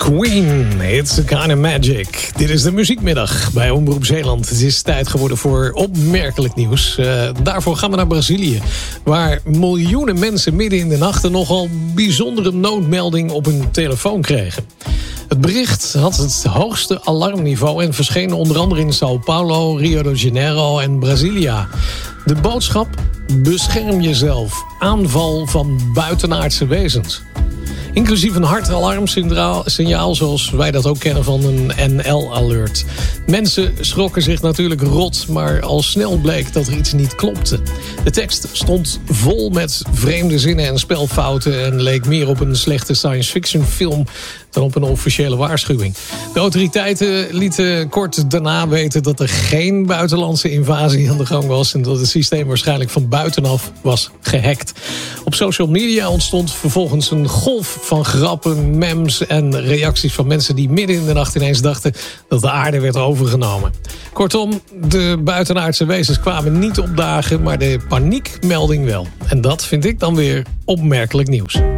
Queen, it's a kind of magic. Dit is de muziekmiddag bij Omroep Zeeland. Het is tijd geworden voor opmerkelijk nieuws. Daarvoor gaan we naar Brazilië, waar miljoenen mensen midden in de nacht een nogal bijzondere noodmelding op hun telefoon kregen. Het bericht had het hoogste alarmniveau en verscheen onder andere in Sao Paulo, Rio de Janeiro en Brasilia. De boodschap: bescherm jezelf. Aanval van buitenaardse wezens. Inclusief een hartalarmsignaal zoals wij dat ook kennen van een NL-alert. Mensen schrokken zich natuurlijk rot, maar al snel bleek dat er iets niet klopte. De tekst stond vol met vreemde zinnen en spelfouten en leek meer op een slechte science-fiction film dan op een officiële waarschuwing. De autoriteiten lieten kort daarna weten dat er geen buitenlandse invasie aan de gang was en dat het systeem waarschijnlijk van buitenaf was gehackt. Op social media ontstond vervolgens een golf van grappen, memes en reacties van mensen die midden in de nacht ineens dachten dat de aarde werd overgenomen. Kortom, de buitenaardse wezens kwamen niet opdagen, maar de paniekmelding wel. En dat vind ik dan weer opmerkelijk nieuws.